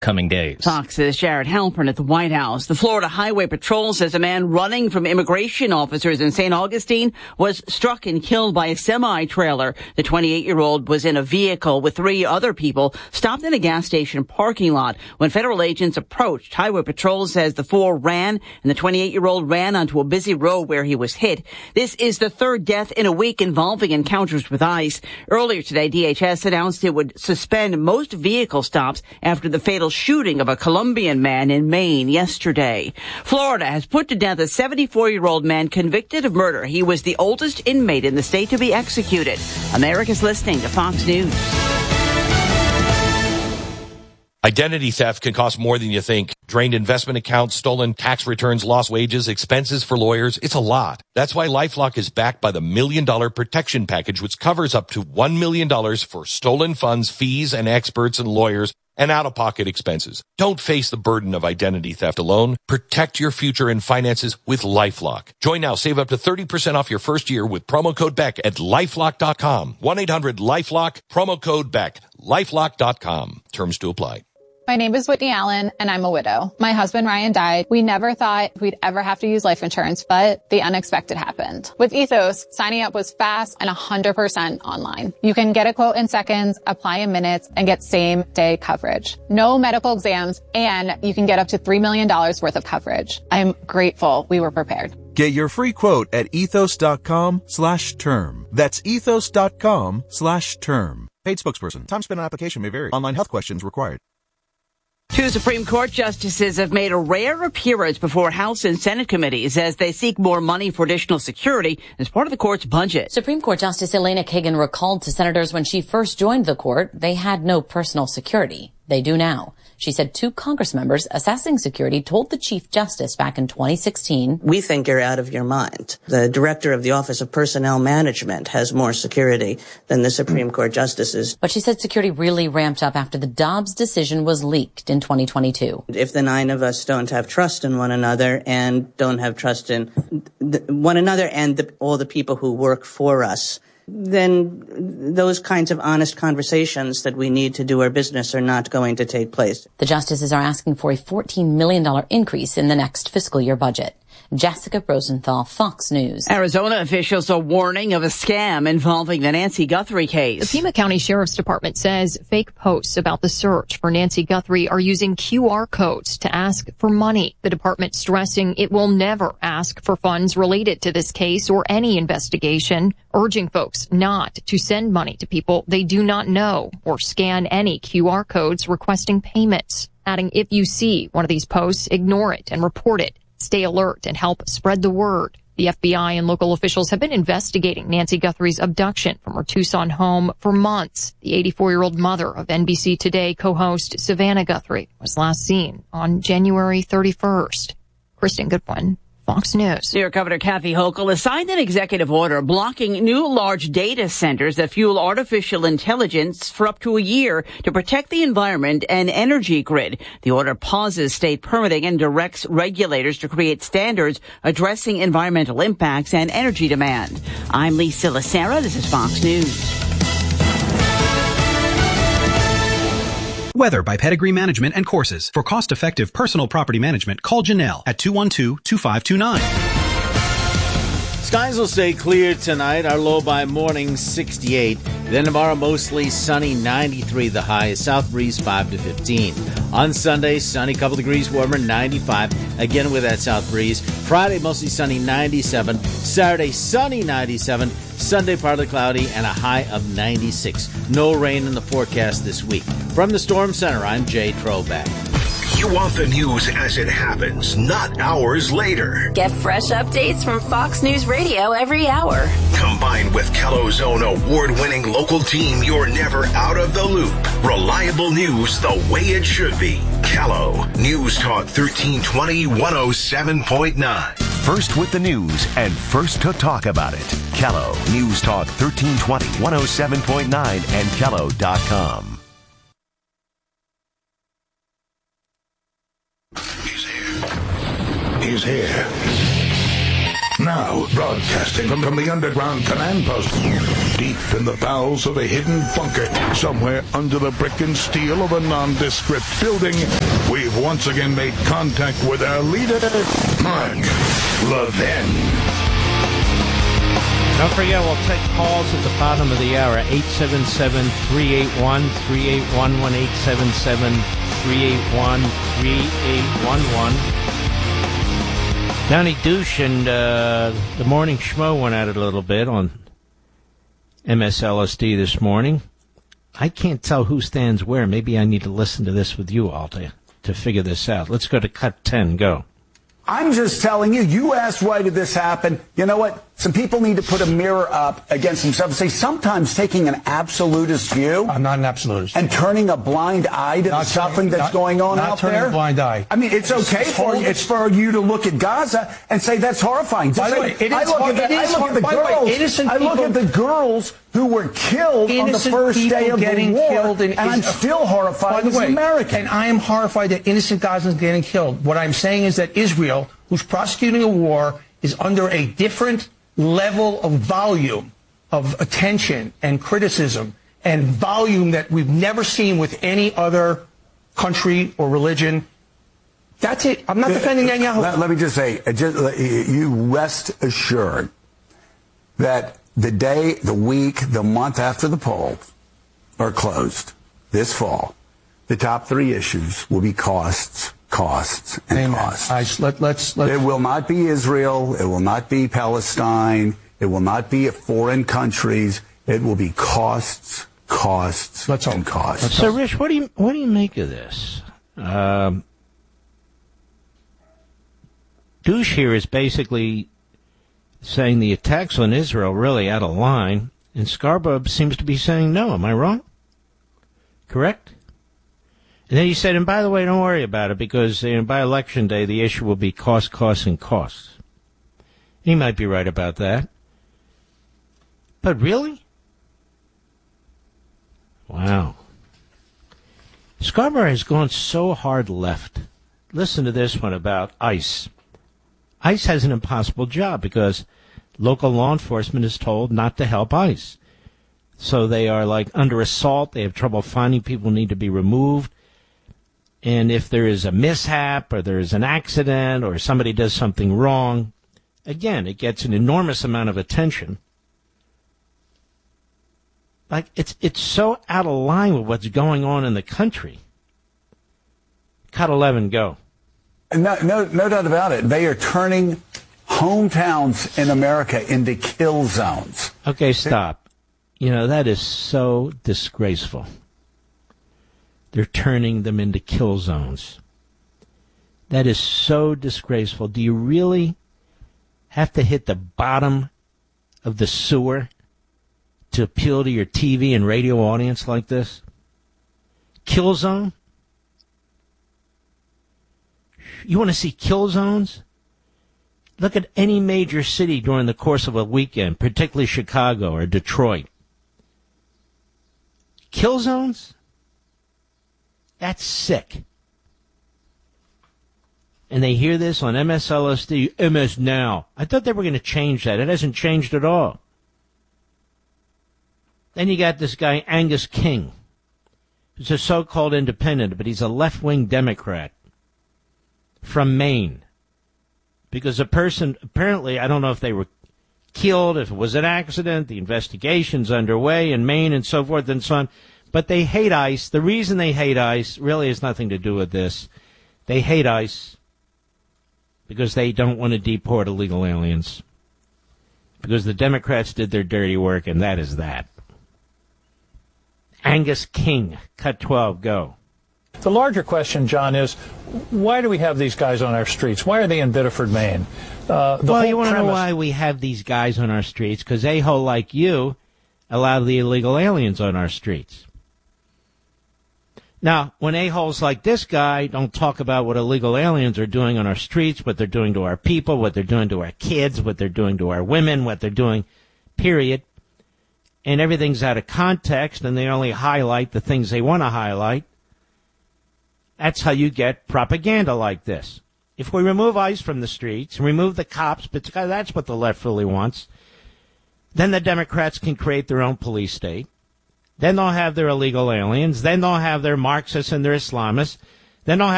coming days. Fox's Jared Halpern at the White House. The Florida Highway Patrol says a man running from immigration officers in St. Augustine was struck and killed by a semi-trailer. The 28-year-old was in a vehicle with 3 other people stopped in a gas station parking lot. When federal agents approached, Highway Patrol says the 4 ran and the 28-year-old ran onto a busy road where he was hit. This is the 3rd death in a week involving encounters with ICE. Earlier today, DHS announced it would suspend most vehicle stops after the fatal shooting of a Colombian man in Maine yesterday. Florida has put to death a 74-year-old man convicted of murder. He was the oldest inmate in the state to be executed. America's listening to Fox News. Identity theft can cost more than you think. Drained investment accounts, stolen tax returns, lost wages, expenses for lawyers. It's a lot. That's why LifeLock is backed by the $1 Million Protection Package, which covers up to $1 million for stolen funds, fees, and experts and lawyers, and out-of-pocket expenses. Don't face the burden of identity theft alone. Protect your future and finances with LifeLock. Join now. Save up to 30% off your first year with promo code Beck at LifeLock.com. 1-800-LifeLock, promo code Beck. LifeLock.com. Terms to apply. My name is Whitney Allen, and I'm a widow. My husband, Ryan, died. We never thought we'd ever have to use life insurance, but the unexpected happened. With Ethos, signing up was fast and 100% online. You can get a quote in seconds, apply in minutes, and get same-day coverage. No medical exams, and you can get up to $3 million worth of coverage. I'm grateful we were prepared. Get your free quote at ethos.com/term. That's ethos.com/term. Paid spokesperson. Time spent on application may vary. Online health questions required. 2 Supreme Court justices have made a rare appearance before House and Senate committees as they seek more money for additional security as part of the court's budget. Supreme Court Justice Elena Kagan recalled to senators when she first joined the court, they had no personal security. They do now. She said 2 Congress members assessing security told the Chief Justice back in 2016, "We think you're out of your mind. The director of the Office of Personnel Management has more security than the Supreme Court justices." But she said security really ramped up after the Dobbs decision was leaked in 2022. If the 9 of us don't have trust in one another and don't have trust in one another and all the people who work for us, then those kinds of honest conversations that we need to do our business are not going to take place. The justices are asking for a $14 million increase in the next fiscal year budget. Jessica Rosenthal, Fox News. Arizona officials are warning of a scam involving the Nancy Guthrie case. The Pima County Sheriff's Department says fake posts about the search for Nancy Guthrie are using QR codes to ask for money. The department stressing it will never ask for funds related to this case or any investigation, urging folks not to send money to people they do not know or scan any QR codes requesting payments. Adding, if you see one of these posts, ignore it and report it. Stay alert and help spread the word. The FBI and local officials have been investigating Nancy Guthrie's abduction from her Tucson home for months. The 84-year-old mother of NBC Today co-host Savannah Guthrie was last seen on January 31st. Kristen Goodwin, Fox News. New York Governor Kathy Hochul has signed an executive order blocking new large data centers that fuel artificial intelligence for up to a year to protect the environment and energy grid. The order pauses state permitting and directs regulators to create standards addressing environmental impacts and energy demand. I'm Lisa Lacera. This is Fox News. Weather by Pedigree Management and Courses. For cost-effective personal property management, call Janelle at 212-2529. Skies will stay clear tonight. Our low by morning 68. Then tomorrow mostly sunny 93 the high. South breeze 5 to 15. On Sunday, sunny, couple degrees warmer 95. Again with that south breeze. Friday mostly sunny 97. Saturday sunny 97. Sunday partly cloudy and a high of 96. No rain in the forecast this week. From the Storm Center, I'm Jay Troback. You want the news as it happens, not hours later. Get fresh updates from Fox News Radio every hour. Combined with Kello's own award-winning local team, you're never out of the loop. Reliable news the way it should be. Kello, News Talk 1320 107.9. First with the news and first to talk about it. Kello, News Talk 1320 107.9 and Kello.com. He's here. Now, broadcasting from the underground command post, deep in the bowels of a hidden bunker, somewhere under the brick and steel of a nondescript building, we've once again made contact with our leader, Mark Levin. Don't forget, we'll take calls at the bottom of the hour, 877-381-3811, 877-381-3811. Donnie Douche and the Morning Schmo went at it a little bit on MSLSD this morning. I can't tell who stands where. Maybe I need to listen to this with you all to figure this out. Let's go to cut 10. Go. I'm just telling you, you asked why did this happen. You know what? Some people need to put a mirror up against themselves and say sometimes taking an absolutist view. I'm not an absolutist. And turning a blind eye to the suffering that's going on out there. Not turning a blind eye. I mean, it's okay for you. It's for you to look at Gaza and say that's horrifying. By the way, I look at the girls who were killed on the first day of the war, and I'm still horrified as an American. And I am horrified that innocent Gazans getting killed. What I'm saying is that Israel, who's prosecuting a war, is under a different level of volume of attention and criticism and volume that we've never seen with any other country or religion. That's it. I'm not defending Netanyahu. Let me just say, you rest assured that the day, the week, the month after the polls are closed this fall, the top three issues will be costs, and costs. It will not be Israel. It will not be Palestine. It will not be foreign countries. It will be costs, and costs. So, Rich, what do you make of this? Douche here is basically saying the attacks on Israel really out of line, and Scarborough seems to be saying no. Am I wrong? Correct? And then he said, and by the way, don't worry about it, because by Election Day, the issue will be costs, and costs. He might be right about that. But really? Wow. Scarborough has gone so hard left. Listen to this one about ICE. ICE has an impossible job because local law enforcement is told not to help ICE. So they are like under assault. They have trouble finding people who need to be removed. And if there is a mishap or there is an accident or somebody does something wrong, again, it gets an enormous amount of attention. Like, it's so out of line with what's going on in the country. Cut 11, go. No doubt about it. They are turning hometowns in America into kill zones. Okay, stop. That is so disgraceful. They're turning them into kill zones. That is so disgraceful. Do you really have to hit the bottom of the sewer to appeal to your TV and radio audience like this? Kill zone? You want to see kill zones? Look at any major city during the course of a weekend, particularly Chicago or Detroit. Kill zones? That's sick. And they hear this on MSLSD, MS Now. I thought they were going to change that. It hasn't changed at all. Then you got this guy, Angus King, who's a so-called independent, but he's a left-wing Democrat from Maine. Because a person, apparently, I don't know if they were killed, if it was an accident, the investigation's underway in Maine and so forth and so on. But they hate ICE. The reason they hate ICE really has nothing to do with this. They hate ICE because they don't want to deport illegal aliens. Because the Democrats did their dirty work, and that is that. Angus King, cut 12, go. The larger question, John, is why do we have these guys on our streets? Why are they in Biddeford, Maine? Well, you want to know why we have these guys on our streets? Because a-hole like you allow the illegal aliens on our streets. Now, when a-holes like this guy don't talk about what illegal aliens are doing on our streets, what they're doing to our people, what they're doing to our kids, what they're doing to our women, what they're doing, period, and everything's out of context and they only highlight the things they want to highlight, that's how you get propaganda like this. If we remove ICE from the streets, remove the cops, because that's what the left really wants, then the Democrats can create their own police state. Then they'll have their illegal aliens. Then they'll have their Marxists and their Islamists. Then they'll